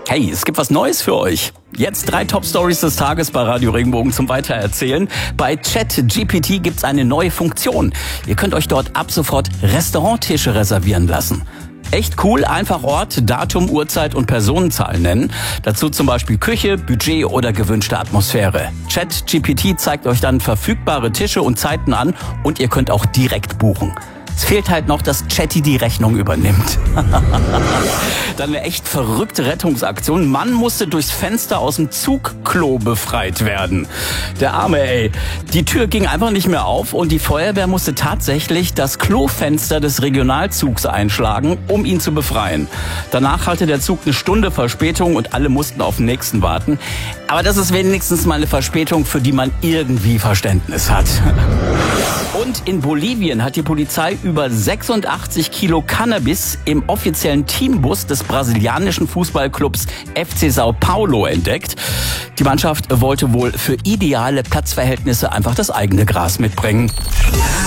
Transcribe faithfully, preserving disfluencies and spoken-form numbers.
Hey, es gibt was Neues für euch. Jetzt drei Top-Stories des Tages bei Radio Regenbogen zum Weitererzählen. Bei ChatGPT gibt's eine neue Funktion. Ihr könnt euch dort ab sofort Restauranttische reservieren lassen. Echt cool, einfach Ort, Datum, Uhrzeit und Personenzahl nennen. Dazu zum Beispiel Küche, Budget oder gewünschte Atmosphäre. ChatGPT zeigt euch dann verfügbare Tische und Zeiten an und ihr könnt auch direkt buchen. Es fehlt halt noch, dass Chatty die Rechnung übernimmt. Dann eine echt verrückte Rettungsaktion. Mann musste durchs Fenster aus dem Zugklo befreit werden. Der Arme, ey. Die Tür ging einfach nicht mehr auf und die Feuerwehr musste tatsächlich das Klofenster des Regionalzugs einschlagen, um ihn zu befreien. Danach hatte der Zug eine Stunde Verspätung und alle mussten auf den nächsten warten. Aber das ist wenigstens mal eine Verspätung, für die man irgendwie Verständnis hat. Und in Bolivien hat die Polizei über sechsundachtzig Kilo Cannabis im offiziellen Teambus des brasilianischen Fußballclubs F C Sao Paulo entdeckt. Die Mannschaft wollte wohl für ideale Platzverhältnisse einfach das eigene Gras mitbringen.